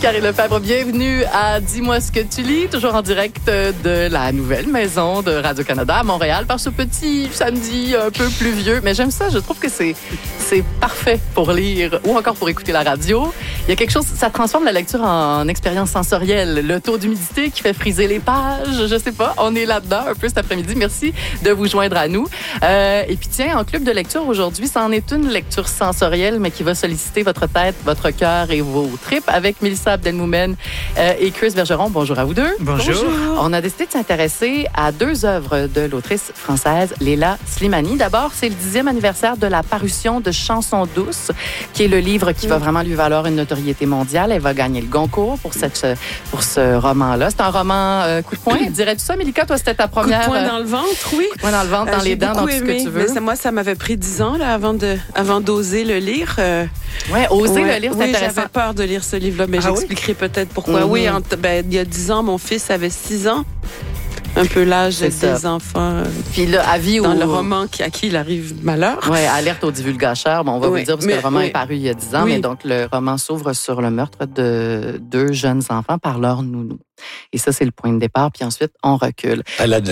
Karine Lefebvre, bienvenue à Dis-moi ce que tu lis, toujours en direct de la nouvelle maison de Radio-Canada à Montréal par ce petit samedi un peu pluvieux. Mais j'aime ça, je trouve que c'est parfait pour lire ou encore pour écouter la radio. Il y a quelque chose, ça transforme la lecture en expérience sensorielle. Le taux d'humidité qui fait friser les pages, je sais pas, on est là-dedans un peu cet après-midi. Merci de vous joindre à nous. Et puis tiens, en club de lecture aujourd'hui, ça en est une lecture sensorielle, mais qui va solliciter votre tête, votre cœur et vos tripes avec Mélissa Abdelmoumen et Chris Bergeron. Bonjour à vous deux. Bonjour. On a décidé de s'intéresser à deux œuvres de l'autrice française Leila Slimani. D'abord, c'est le 10e anniversaire de la parution de Chansons douces, qui est le livre qui va vraiment lui valoir une notoriété mondiale. Elle va gagner le Goncourt pour ce roman-là. C'est un roman coup de poing. Dirais-tu ça, Mélika? Toi, c'était ta première... Coup de poing dans le ventre, oui. Coup de poing dans le ventre, dans les dents, dans tout ce que tu veux. Mais moi, ça m'avait pris 10 ans là, avant d'oser le lire. Oui, oser le lire, c'est intéressant. J'avais peur de lire ce livre-là, mais j'expliquerai peut-être pourquoi. Oui, il y a 10 ans, mon fils avait 6 ans. Un peu l'âge des enfants. Puis là, avis dans le roman à qui il arrive malheur. Oui, alerte aux divulgateurs. Bon, on va vous le dire parce que le roman est paru il y a 10 ans, mais donc le roman s'ouvre sur le meurtre de deux jeunes enfants par leur nounou. Et ça, c'est le point de départ. Puis ensuite, on recule.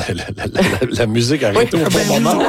La musique arrête au bon moment.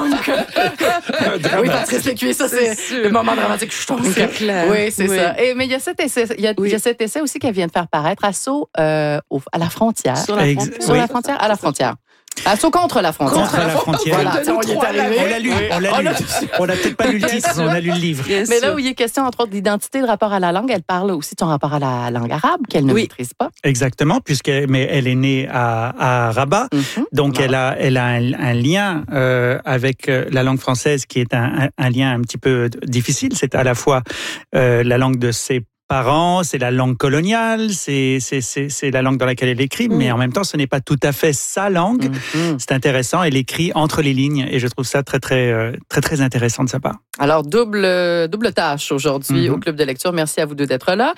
Oui, Patrice Lécuyer, ça, c'est le moment dramatique. C'est clair. Oui, c'est ça. Mais il y a cet essai, cet essai aussi qu'elle vient de faire paraître, Assaut à la frontière. Sur la frontière? À la frontière. Assaut contre la frontière. Contre la frontière. Voilà, on y est arrivé. On l'a lu. On n'a peut-être pas lu le titre, on a lu le livre. Mais là où il est question, entre autres, d'identité, de rapport à la langue, elle parle aussi de son rapport à la langue arabe, qu'elle ne maîtrise pas. Exactement, mais elle est née à Rabat, donc elle a un lien avec la langue française qui est un lien un petit peu difficile. C'est à la fois la langue de ses parents, c'est la langue coloniale, c'est la langue dans laquelle elle écrit, mais en même temps, ce n'est pas tout à fait sa langue. C'est intéressant, elle écrit entre les lignes et je trouve ça très, très, très, très intéressant de sa part. Alors, double tâche aujourd'hui au Club de lecture. Merci à vous deux d'être là.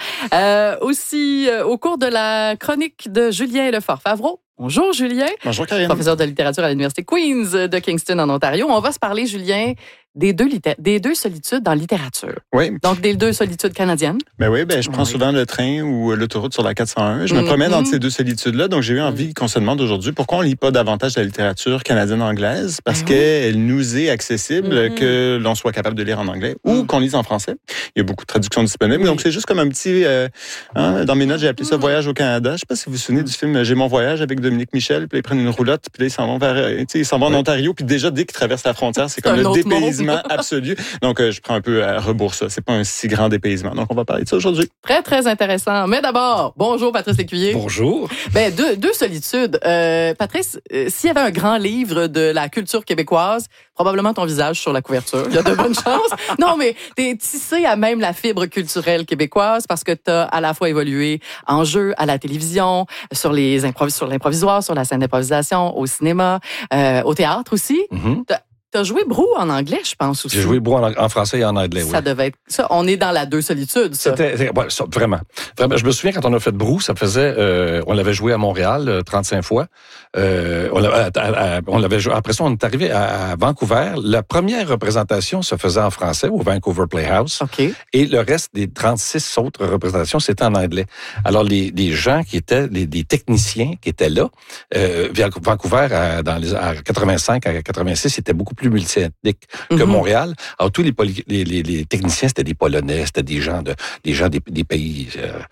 Aussi, au cours de la chronique de Julien Lefort-Favreau. Bonjour, Julien. Bonjour, Karine. Professeur de littérature à l'Université Queen's de Kingston, en Ontario. On va se parler, Julien, des deux solitudes dans littérature. Oui. Donc, des deux solitudes canadiennes. Je prends souvent le train ou l'autoroute sur la 401. Je me promène entre ces deux solitudes-là. Donc, j'ai eu envie qu'on se demande aujourd'hui pourquoi on ne lit pas davantage la littérature canadienne-anglaise, parce qu'elle nous est accessible, que l'on soit capable de lire en anglais ou qu'on lise en français. Il y a beaucoup de traductions disponibles. Donc, c'est juste comme un petit... dans mes notes, j'ai appelé ça « Voyage au Canada ». Je ne sais pas si vous vous souvenez du film « J'ai mon voyage » avec Dominique Michel. Puis là, ils prennent une roulotte, puis là, ils s'en vont en Ontario. Puis déjà, dès qu'ils traversent la frontière, c'est comme le dépaysement absolu. Donc, je prends un peu à rebours ça. C'est pas un si grand dépaysement. Donc, on va parler de ça aujourd'hui. Très, très intéressant. Mais d'abord, bonjour Patrice Lécuyer. Bonjour. Deux solitudes. Patrice, s'il y avait un grand livre de la culture québécoise, probablement ton visage sur la couverture. Il y a de bonnes chances. Non, mais t'es tissé à même la fibre culturelle québécoise parce que t'as à la fois évolué en jeu, à la télévision, sur l'improvisoire, sur la scène d'improvisation, au cinéma, au théâtre aussi. T'as joué Brou en anglais, je pense aussi. J'ai joué Brou en français et en anglais, oui. Ça devait être ça. On est dans la deux solitudes, ça. Vraiment. Je me souviens quand on a fait Brou, ça faisait... on l'avait joué à Montréal 35 fois. On l'avait joué. Après ça, on est arrivé à Vancouver. La première représentation se faisait en français au Vancouver Playhouse. Okay. Et le reste des 36 autres représentations, c'était en anglais. Alors, les gens qui étaient... des techniciens qui étaient là, Vancouver, à 85, à 86, c'était beaucoup plus multiethnique que Montréal. Alors, tous les techniciens, c'était des Polonais, c'était des gens des pays,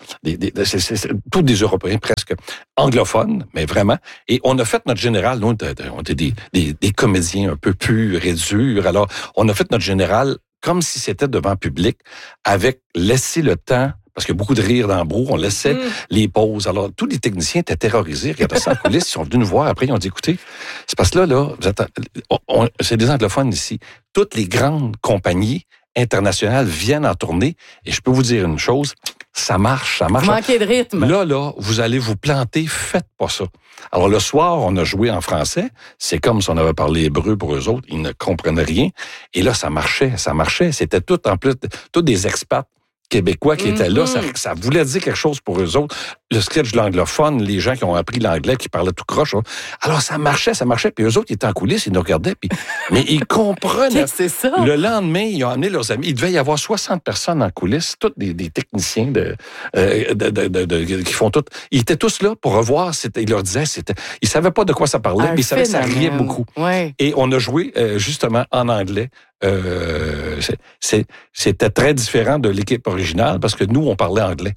tous des Européens presque anglophones, mais vraiment. Et on a fait notre général, nous, on était des comédiens un peu purs et durs. Alors, on a fait notre général comme si c'était devant public, avec laisser le temps. Parce qu'il y a beaucoup de rire dans le Brou, on laissait les pauses. Alors, tous les techniciens étaient terrorisés, regardaient ça en coulisses, ils sont venus nous voir. Après, ils ont dit, écoutez, c'est parce que là, c'est des anglophones ici. Toutes les grandes compagnies internationales viennent en tournée. Et je peux vous dire une chose, ça marche. Vous manquez de rythme. Là, vous allez vous planter, faites pas ça. Alors, le soir, on a joué en français. C'est comme si on avait parlé hébreu pour eux autres. Ils ne comprenaient rien. Et là, ça marchait. C'était tout, en plus, tous des expats Québécois qui étaient là, ça voulait dire quelque chose pour eux autres. Le sketch de l'anglophone, les gens qui ont appris l'anglais, qui parlaient tout croche. Hein. Alors, ça marchait, puis eux autres, ils étaient en coulisses, ils nous regardaient, mais ils comprenaient. C'est ça. Le lendemain, ils ont amené leurs amis. Il devait y avoir 60 personnes en coulisses, tous des techniciens qui font tout. Ils étaient tous là pour revoir. Ils leur disaient, ils savaient pas de quoi ça parlait, mais ils savaient que ça riait beaucoup. Ouais. Et on a joué justement en anglais. C'était très différent de l'équipe originale parce que nous, on parlait anglais.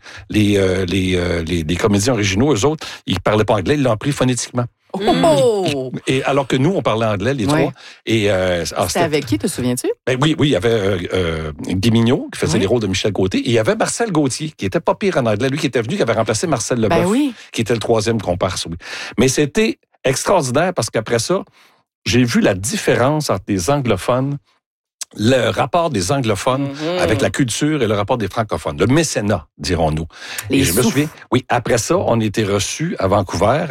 Les comédiens originaux, eux autres, ils parlaient pas anglais, ils l'ont appris phonétiquement. Oh! Et alors que nous, on parlait anglais, les trois. Et c'était avec qui, te souviens-tu? Ben oui, il y avait Guy Mignot, qui faisait les rôles de Michel Côté, et il y avait Marcel Gauthier, qui était pas pire en anglais. Lui qui était venu, qui avait remplacé Marcel Leboeuf, qui était le troisième comparse. Oui. Mais c'était extraordinaire parce qu'après ça, j'ai vu la différence entre les anglophones, le rapport des anglophones avec la culture et le rapport des francophones. Le mécénat, dirons-nous. Et je me souviens, après ça, on était reçus à Vancouver,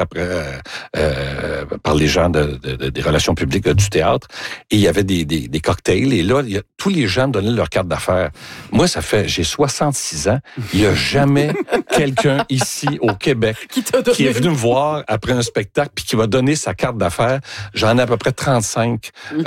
par les gens des relations publiques du théâtre, et il y avait des cocktails, et là, tous les gens donnaient leur carte d'affaires. Moi, j'ai 66 ans, il n'y a jamais quelqu'un ici au Québec qui est venu me voir après un spectacle puis qui m'a donné sa carte d'affaires. J'en ai à peu près 35,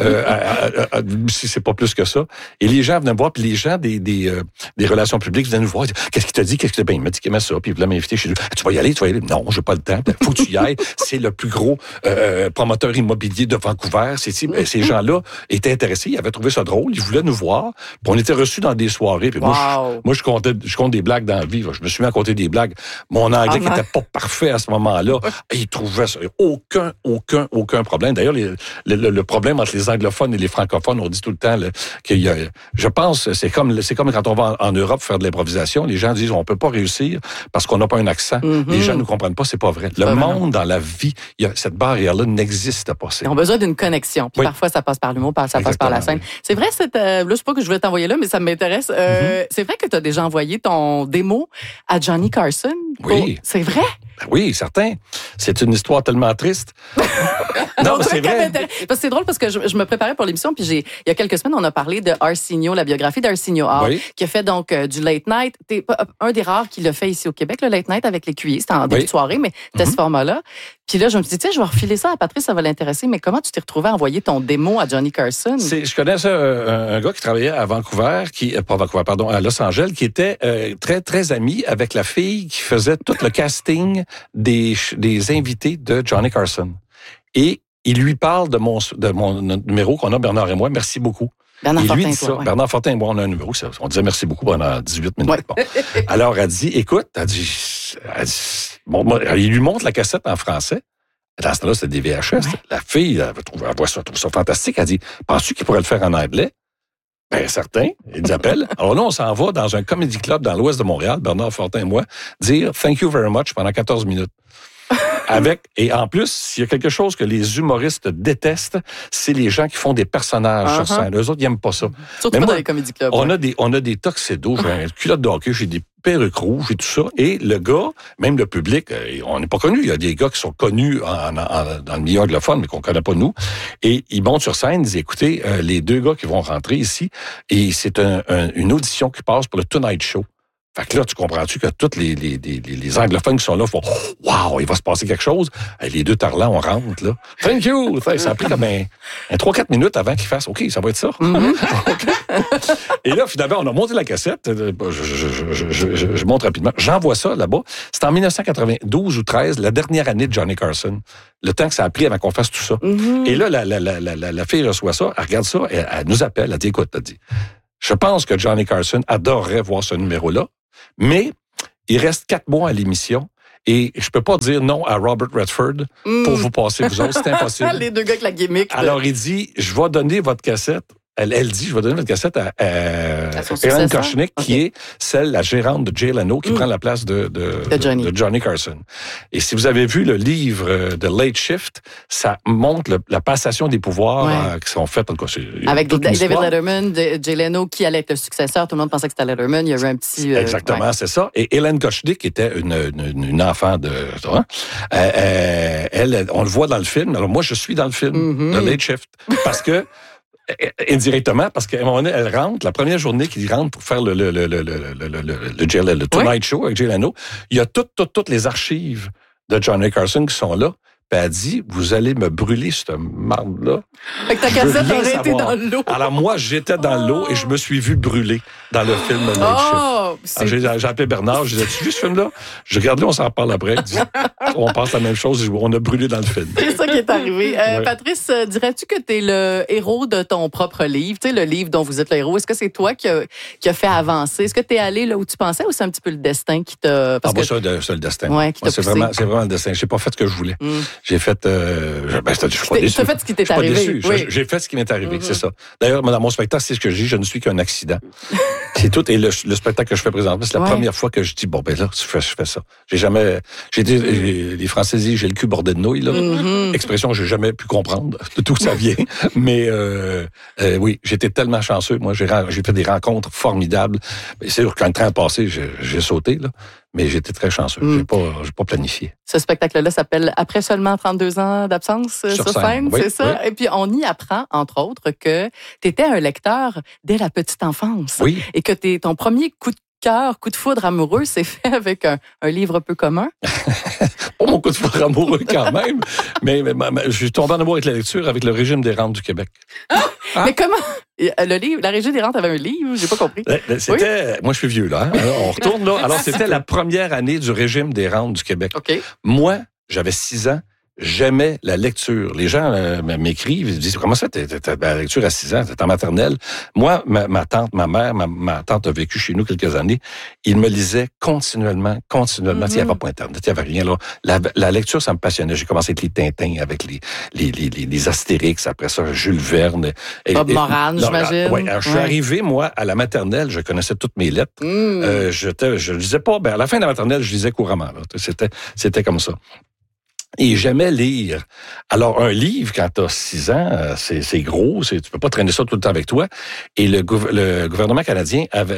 si c'est pas plus que ça. Et les gens venaient me voir, puis les gens des relations publiques venaient nous voir. Qu'est-ce qu'il t'a dit? Il m'a dit qu'il aimait ça, puis il voulait m'inviter chez lui. Tu vas y aller? Non, j'ai pas le temps. Faut que tu y ailles. C'est le plus gros promoteur immobilier de Vancouver. Ces gens-là étaient intéressés, ils avaient trouvé ça drôle, ils voulaient nous voir. Puis on était reçus dans des soirées. Puis moi, je compte des blagues dans la vie. Je me suis mis à compter des blagues. Mon anglais qui était pas parfait à ce moment-là, ils trouvaient ça. Aucun problème. D'ailleurs, le problème entre les anglophones et les francophones, on dit tout le temps je pense, c'est comme quand on va en Europe faire de l'improvisation, les gens disent on peut pas réussir parce qu'on n'a pas un accent. Les gens ne comprennent pas, c'est pas vrai. Le monde dans la vie, cette barrière-là n'existe pas. Ils ont besoin d'une connexion. Puis parfois, ça passe par l'humour, ça passe par la scène. Oui. C'est vrai, là, je sais pas que je voulais t'envoyer là, mais ça m'intéresse. C'est vrai que tu as déjà envoyé ton démo à Johnny Carson? Oui. C'est vrai? Oui, certain. C'est une histoire tellement triste. Non, mais c'est vrai. Parce que c'est drôle parce que je me préparais pour l'émission, puis il y a quelques semaines, on a parlé de Arsenio, la biographie d'Arsenio Hall, qui a fait donc du late night. T'es un des rares qui l'a fait ici au Québec, le late night avec l'écuyer. C'était en début de soirée, mais c'était ce format-là. Puis là, je me suis dit, tiens, je vais refiler ça à Patrice, ça va l'intéresser. Mais comment tu t'es retrouvé à envoyer ton démo à Johnny Carson? Je connais un gars qui travaillait à Vancouver, à Los Angeles, qui était très, très ami avec la fille qui faisait tout le casting des invités de Johnny Carson. Et il lui parle de mon numéro qu'on a, Bernard et moi. Merci beaucoup. Bernard Fortin et moi, on a un numéro. On disait merci beaucoup pendant 18 minutes. Ouais. Bon. Alors, elle dit, écoute, il lui montre la cassette en français. Dans ce temps-là, c'était des VHS. Ouais. La fille, elle trouve ça fantastique. Elle dit, penses-tu qu'il pourrait le faire en anglais? Bien, certain. Il nous appelle. Alors là, on s'en va dans un comedy club dans l'ouest de Montréal, Bernard Fortin et moi, dire « Thank you very much » pendant 14 minutes. Et en plus, s'il y a quelque chose que les humoristes détestent, c'est les gens qui font des personnages sur scène. Eux autres, ils n'aiment pas ça. Surtout pas dans les comedy clubs. On a des tuxedos, j'ai un culotte de hockey, j'ai des perruques rouges et tout ça. Et le gars, même le public, on n'est pas connus. Il y a des gars qui sont connus dans le milieu anglophone, mais qu'on ne connaît pas nous. Et ils montent sur scène, ils disent, écoutez, les deux gars qui vont rentrer ici, et c'est une audition qui passe pour le Tonight Show. Fait que là, tu comprends-tu que tous les anglophones qui sont là font « Wow, il va se passer quelque chose. » Les deux tarlans, on rentre, là. « Thank you! » Ça a pris comme un 3-4 minutes avant qu'ils fassent « OK, ça va être ça. Et là, finalement, on a monté la cassette. Je monte rapidement. J'envoie ça là-bas. C'est en 1992 ou 13, la dernière année de Johnny Carson. Le temps que ça a pris avant qu'on fasse tout ça. Et là, la fille reçoit ça, elle regarde ça, elle nous appelle, elle dit « Écoute, elle dit, je pense que Johnny Carson adorerait voir ce numéro-là. Mais il reste 4 mois à l'émission et je peux pas dire non à Robert Redford pour vous passer vous autres. C'est impossible. Les deux gars avec la gimmick. Alors, il dit, je vais donner votre cassette. Elle dit, je vais donner votre cassette à Erin Koshnick, qui est la gérante de Jay Leno, qui prend la place de Johnny Carson. Et si vous avez vu le livre de Late Shift, ça montre la passation des pouvoirs qui sont faits. Avec David Letterman, Jay Leno, qui allait être le successeur. Tout le monde pensait que c'était Letterman. Il y avait un petit... Exactement, c'est ça. Et Erin Koshnick, qui était une enfant de... elle, on le voit dans le film. Alors moi, je suis dans le film de Late Shift. Parce que Indirectement, parce qu'à un moment donné, elle rentre, la première journée qu'il rentre pour faire le Tonight Show avec Jay Leno, il y a toutes les archives de Johnny Carson qui sont là. Puis elle dit, vous allez me brûler cette marde-là. Fait que ta cassette aurait été dans l'eau. Alors moi, j'étais dans l'eau et je me suis vu brûler dans le film Night Shift. J'ai appelé Bernard, je disais, tu as vu ce film-là? Je regarde, on s'en parle après. On pense la même chose, on a brûlé dans le film. C'est ça qui est arrivé. Patrice, dirais-tu que tu es le héros de ton propre livre? Tu sais, le livre dont vous êtes le héros. Est-ce que c'est toi qui a fait avancer? Est-ce que tu es allé là où tu pensais ou c'est un petit peu le destin qui t'a... Moi, c'est le destin. Ouais, qui t'a c'est vraiment le destin. J'ai pas fait ce que je voulais. J'ai fait... je suis pas déçu. Tu as fait ce qui t'est arrivé. Oui. J'ai fait ce qui m'est arrivé, c'est ça. D'ailleurs, dans mon spectacle, c'est ce que je dis, je ne suis qu'un accident. C'est tout. Et le spectacle que je fais présentement, c'est la première fois que je dis, bon, ben là, je fais ça. J'ai jamais... les Français disent, j'ai le cul bordé de nouilles, là. Expression que j'ai jamais pu comprendre de d'où ça vient. Mais oui, j'étais tellement chanceux. Moi, j'ai fait des rencontres formidables. C'est sûr, quand le train a passé, j'ai sauté, là. Mais j'étais très chanceux. J'ai pas planifié. Ce spectacle-là s'appelle « Après seulement 32 ans d'absence sur scène », oui, c'est ça? Oui. Et puis, on y apprend, entre autres, que tu étais un lecteur dès la petite enfance. Oui. Et que ton premier coup de cœur, coup de foudre amoureux, s'est fait avec un livre peu commun. Pas mon coup de foudre amoureux quand même, mais je suis tombé en amour avec la lecture, avec le régime des rentes du Québec. Mais comment? Le livre, la Régie des rentes avait un livre? J'ai pas compris. C'était, moi je suis vieux là, hein? Alors, on retourne là. Alors c'était la première année du régime des rentes du Québec. Okay. Moi, j'avais 6 ans. J'aimais la lecture. Les gens m'écrivent, ils disent, comment ça, t'as la lecture à 6 ans, t'es en maternelle? Moi, ma tante, ma mère, ma tante a vécu chez nous quelques années. Ils me lisaient continuellement. Il n'y avait pas Internet, il n'y avait rien là. La lecture, ça me passionnait. J'ai commencé avec les Tintins, avec les Astérix, après ça, Jules Verne. Bob Moran, j'imagine. Oui, je suis arrivé, moi, à la maternelle, je connaissais toutes mes lettres. Je lisais pas, à la fin de la maternelle, je lisais couramment, là. C'était comme ça. Et j'aimais lire. Alors, un livre, quand t'as 6 ans, c'est gros, tu peux pas traîner ça tout le temps avec toi. Et le gouvernement canadien avait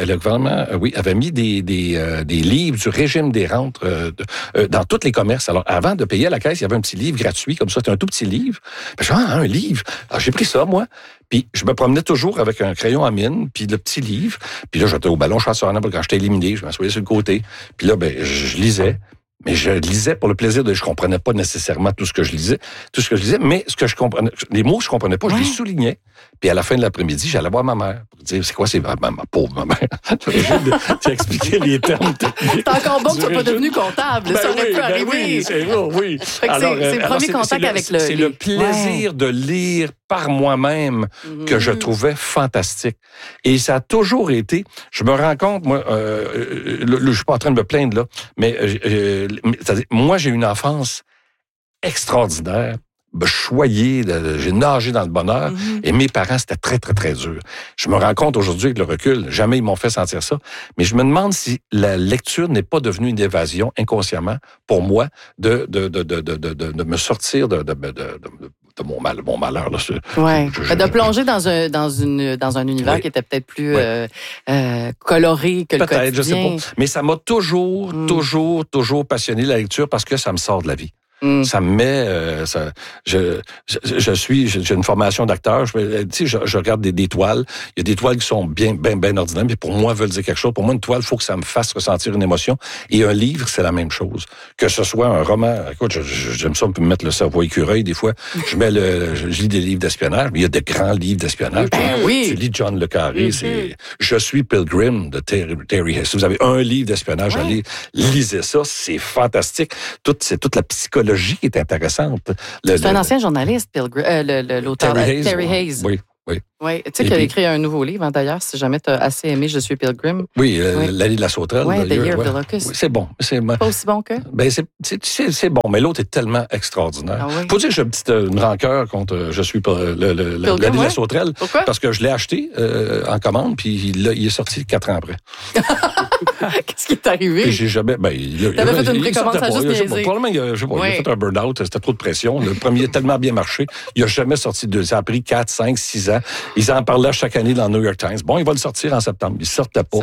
mis des livres du régime des rentes dans tous les commerces. Alors, avant de payer à la caisse, il y avait un petit livre gratuit, comme ça, c'était un tout petit livre. Puis, un livre. Alors, j'ai pris ça, moi. Puis, je me promenais toujours avec un crayon à mine, puis le petit livre. Puis là, j'étais au ballon chasseur, quand j'étais éliminé, je m'assoyais sur le côté. Puis là, je lisais. Mais je lisais pour le plaisir je comprenais pas nécessairement tout ce que je lisais, mais ce que je comprenais, les mots que je comprenais pas, je les soulignais. Puis à la fin de l'après-midi, j'allais voir ma mère pour dire, c'est quoi, c'est ma pauvre mère. Tu expliqué les termes techniques. C'est encore bon que tu sois pas devenu comptable. Ça aurait pu arriver. Oui, c'est le premier contact avec le... C'est le plaisir de lire par moi-même que je trouvais fantastique. Et ça a toujours été, je me rends compte, moi, je suis pas en train de me plaindre là, mais moi, j'ai une enfance extraordinaire, choyée, j'ai nagé dans le bonheur, et mes parents, c'était très, très, très dur. Je me rends compte aujourd'hui avec le recul, jamais ils m'ont fait sentir ça, mais je me demande si la lecture n'est pas devenue une évasion inconsciemment pour moi de me sortir de mon malheur. Là. De plonger dans un univers qui était peut-être plus coloré que le quotidien. Peut-être, je sais pas. Mais ça m'a toujours passionné la lecture parce que ça me sort de la vie. Ça me met... j'ai une formation d'acteur. Je regarde des toiles. Il y a des toiles qui sont bien ordinaires, mais pour moi, veulent dire quelque chose. Pour moi, une toile, il faut que ça me fasse ressentir une émotion. Et un livre, c'est la même chose. Que ce soit un roman... Écoute, j'aime ça, on peut me mettre le cerveau écureuil des fois. Je lis des livres d'espionnage, mais il y a de grands livres d'espionnage. Oui. Tu lis John le Carré, c'est Je suis Pilgrim de Terry Hess. Si vous avez un livre d'espionnage à lire, lisez ça, c'est fantastique. C'est toute la psychologie qui est intéressante. C'est un ancien journaliste, l'auteur Terry Hayes. Oui. Tu sais qu'il a écrit un nouveau livre, d'ailleurs, si jamais tu as assez aimé Je suis Pilgrim. Oui, L'allée de la sauterelle. Oui, The Year of the Locust. Oui, c'est bon. C'est pas aussi bon que? Ben, c'est bon, mais l'autre est tellement extraordinaire. Ah oui. Faut dire que j'ai une rancœur contre Je suis l'allée de la sauterelle. Pourquoi? Parce que je l'ai acheté en commande, puis il est sorti 4 ans après. Qu'est-ce qui est arrivé? Puis j'ai jamais... T'avais fait une précommande, ça a juste niaisé. Probablement, il a fait un burn-out, c'était trop de pression. Le premier a tellement bien marché, il a jamais sorti de... Ça a pris 4, 5, 6 ans. Ils en parlaient chaque année dans le New York Times. Bon, il va le sortir en septembre. Il sortait pas.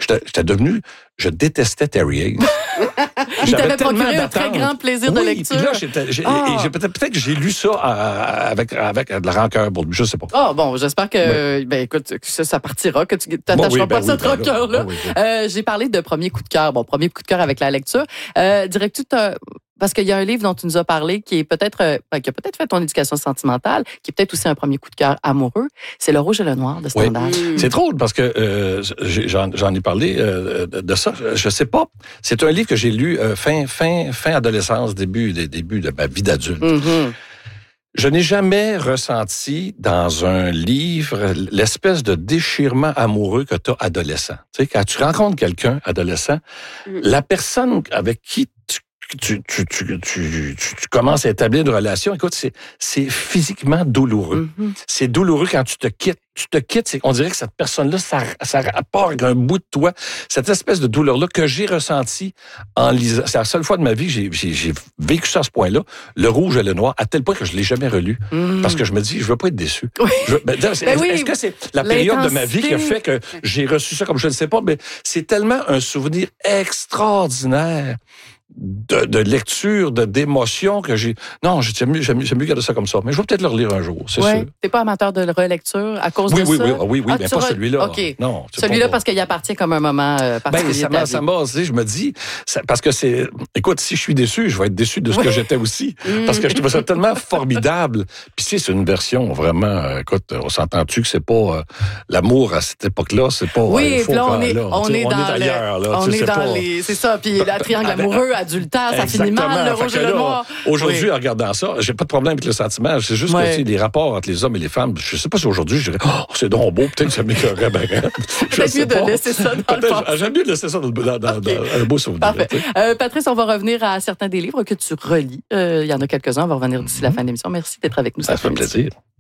Je détestais Terry Hayes. Il t'avait procuré un très grand plaisir de lecture. Puis là, peut-être que j'ai lu ça avec de la rancœur pour lui, je sais pas. Ah bon, j'espère que, écoute, que ça partira, que tu t'attacheras pas à cette rancœur-là. J'ai parlé de premier coup de cœur. Bon, premier coup de cœur avec la lecture. Dirais-tu, parce qu'il y a un livre dont tu nous as parlé qui a peut-être fait ton éducation sentimentale, qui est peut-être aussi un premier coup de cœur amoureux. C'est Le Rouge et le Noir de Stendhal. Oui. C'est drôle parce que j'en ai parlé de ça. Je sais pas. C'est un livre que j'ai lu fin adolescence, début de ma vie d'adulte. Mm-hmm. Je n'ai jamais ressenti dans un livre l'espèce de déchirement amoureux que tu as adolescent. Tu sais, quand tu rencontres quelqu'un adolescent, la personne avec qui tu commences à établir une relation, écoute, c'est physiquement douloureux. Mm-hmm. C'est douloureux quand tu te quittes. On dirait que cette personne-là, ça part avec un bout de toi. Cette espèce de douleur-là que j'ai ressentie en lisant. C'est la seule fois de ma vie que j'ai vécu ça à ce point-là. Le Rouge et le Noir, à tel point que je l'ai jamais relu. Parce que je me dis, je veux pas être déçu. Oui. Est-ce que c'est la période de ma vie qui a fait que j'ai reçu ça comme je ne sais pas, mais c'est tellement un souvenir extraordinaire de lecture, d'émotion que j'ai... Non, j'aime mieux garder ça comme ça. Mais je vais peut-être le relire un jour, c'est sûr. T'es pas amateur de relecture à cause de ça? Oui, mais pas celui-là. OK. Non, celui-là parce qu'il appartient comme un moment particulier. Ça m'a, je me dis, parce que c'est... Écoute, si je suis déçu, je vais être déçu de ce que j'étais aussi. Parce que je trouve ça tellement formidable. Puis c'est une version vraiment... écoute, on s'entend-tu que c'est pas... l'amour à cette époque-là, c'est pas... Oui, puis là, on est ailleurs. Là, on est dans les... C'est ça, puis la triangle amoureux, adultère, ça finit mal, Le Rouge et le Noir. Aujourd'hui, en regardant ça, j'ai pas de problème avec le sentiment. C'est juste que les rapports entre les hommes et les femmes, je sais pas si aujourd'hui, je dirais, c'est donc beau, peut-être que ça m'écœurerait bien. Peut-être mieux de laisser ça dans le passé. J'aime mieux de laisser ça dans un beau souvenir. Parfait. Patrice, on va revenir à certains des livres que tu relis. Il y en a quelques-uns, on va revenir d'ici la fin de l'émission. Merci d'être avec nous. Ça fait plaisir.